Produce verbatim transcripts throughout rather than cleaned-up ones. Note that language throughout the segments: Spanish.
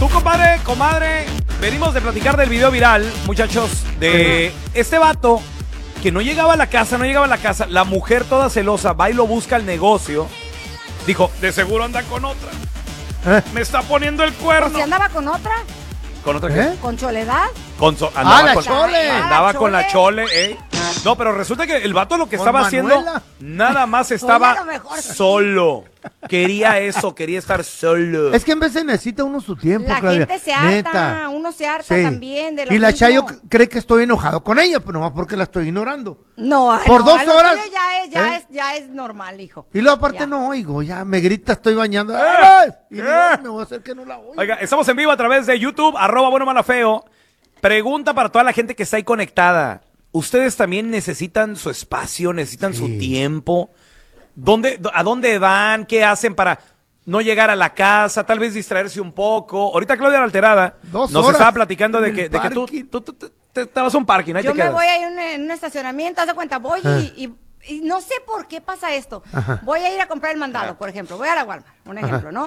Tú, compadre, comadre, venimos de platicar del video viral, muchachos, de este vato que no llegaba a la casa, no llegaba a la casa. La mujer toda celosa va y lo busca al negocio. Dijo, de seguro anda con otra. ¿Eh? Me está poniendo el cuerno. ¿Por si andaba con otra? ¿Con otra qué? ¿Eh? ¿Con Soledad? Con so- andaba Ah, la con, Chole. Andaba Ah, con la Chole. Chole, ¿eh? No, pero resulta que el vato lo que Con estaba Manuela. haciendo, nada más Oye, estaba a lo mejor sí. solo. Quería eso, quería estar solo. Es que en veces necesita uno su tiempo, La Claudia. gente se harta, Neta. uno se harta Sí. también de lo Y la mismo. Chayo c- cree que estoy enojado con ella, pero nomás porque la estoy ignorando. No, ay, Por no, dos a lo horas. tuyo ya es, ya ¿Eh? es, ya es normal, hijo. Y luego aparte Ya. no oigo, ya me grita, estoy bañando. ¿Eh? ¡Ay! Y ¿Eh? Dios, me voy a hacer que no la oigo. Oiga, estamos en vivo a través de YouTube, arroba bueno mala feo. Pregunta para toda la gente que está ahí conectada. ¿Ustedes también necesitan su espacio, necesitan Sí. su tiempo? ¿Dónde, ¿A dónde van? ¿Qué hacen para no llegar a la casa? Tal vez distraerse un poco. Ahorita Claudia la Alterada Dos nos horas estaba platicando de en que, el de que tú, parking. tú, tú- tú- te, te vas a un parking, ahí Yo te me quedas. voy a ir en, en un estacionamiento, haz de cuenta, voy Ah. y, y- y no sé por qué pasa esto. Ajá. Voy a ir a comprar el mandado, por ejemplo, voy a la Walmart, un ejemplo, ¿no?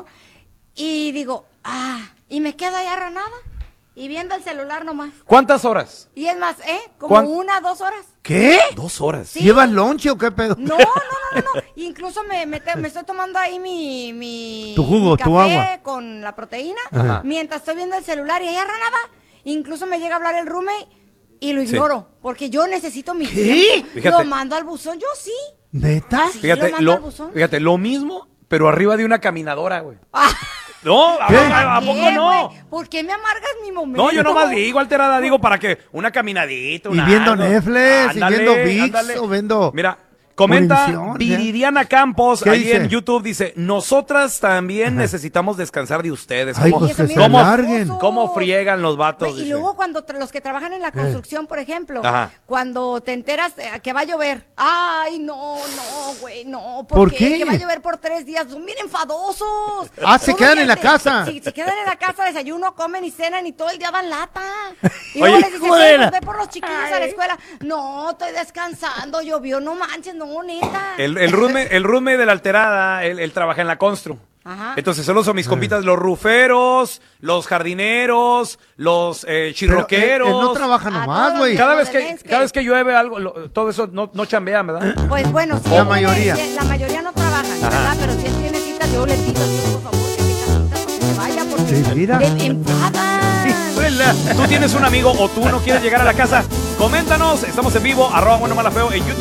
Y digo, ah, y me quedo ahí arranada y viendo el celular nomás. ¿Cuántas horas? Y es más, ¿eh? Como ¿Cuán- una, dos horas. ¿Qué? Dos horas. Sí. ¿Llevas lonche o qué pedo? No, no, no, no, no. Incluso me, me, te- me estoy tomando ahí mi, mi Tu jugo, mi tu café agua. con la proteína, Ajá. mientras estoy viendo el celular y ahí arranada. Incluso me llega a hablar el roommate y lo Sí. ignoro, porque yo necesito mi ¿Qué? tiempo. Fíjate. Lo mando al buzón, yo sí. ¿Neta? Sí. Fíjate, lo mando lo, al buzón. fíjate, lo mismo, pero arriba de una caminadora, güey. Ah, No, ¿a, ¿Qué? a- a poco ¿qué, no? güey? ¿Por qué me amargas mi momento? No, yo nomás digo, Alterada, digo para que una caminadita, Y una viendo algo. Netflix, y Ándale, viendo ViX, ándale. o viendo Mira, comenta Univisión, ¿eh? Viridiana Campos ¿Qué ahí dice? en YouTube, dice, nosotras también Ajá. necesitamos descansar de ustedes. Ay, ¿Cómo, pues que se cómo- larguen. cómo friegan los vatos? Güey, y dice. luego cuando tra- los que trabajan en la construcción, por ejemplo, Ajá. cuando te enteras eh, que va a llover, ay, no, no, güey, no, ¿Por qué? qué? Que va a llover por tres días, son bien enfadosos. Ah, se Todo quedan el en la día- casa. Sí, se quedan en la casa, desayuno, comen y cenan y todo el día dan lata. Y Oye, luego les dices, joder. "Ven, ve por los chiquillos a la escuela. No, estoy descansando, llovió, no manches, no, neta. El, el roommate, el roommate de la Alterada, él, él trabaja en la constru. Ajá. Entonces solo son mis compitas, los ruferos, los jardineros, los eh, Pero él, chirroqueros. él no trabaja A nomás, todos güey. los cada Lo vez de que landscape. cada vez que llueve algo, lo- todo eso no, no chambean, ¿verdad? Pues bueno, sí. La él tiene- mayoría. sí, la mayoría no trabajan, ¿verdad? Pero si él tiene citas, yo le pido, por favor, que tenga citas para que se vaya, porque Sí, mira. le enfadan. Tú tienes un amigo o tú no quieres llegar a la casa, coméntanos, estamos en vivo, arroba bueno mala feo en YouTube.